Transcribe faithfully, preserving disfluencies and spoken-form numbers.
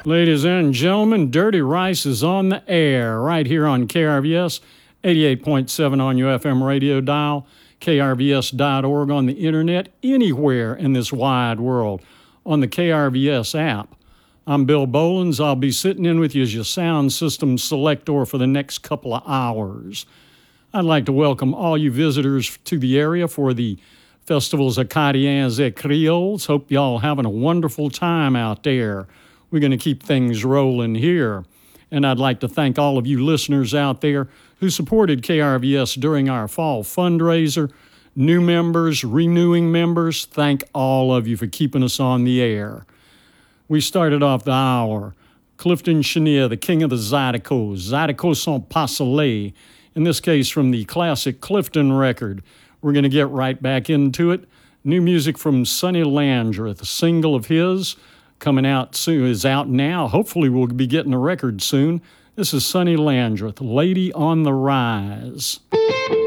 Ladies and gentlemen, Dirty Rice is on the air right here on K R V S, eighty-eight point seven on your F M radio dial, K R V S dot org on the internet, anywhere in this wide world, on the K R V S app. I'm Bill Bolins. I'll be sitting in with you as your sound system selector for the next couple of hours. I'd like to welcome all you visitors to the area for the Festivals Acadiens et Creoles. Hope y'all having a wonderful time out there. We're going to keep things rolling here. And I'd like to thank all of you listeners out there who supported K R V S during our fall fundraiser. New members, renewing members, thank all of you for keeping us on the air. We started off the hour. Clifton Chenier, the king of the Zydeco, Zydeco Sans Pas Soleil, in this case from the classic Clifton record. We're going to get right back into it. New music from Sonny Landreth, a single of his, coming out soon, is out now. Hopefully we'll be getting a record soon. This is Sonny Landreth, Lady on the Rise.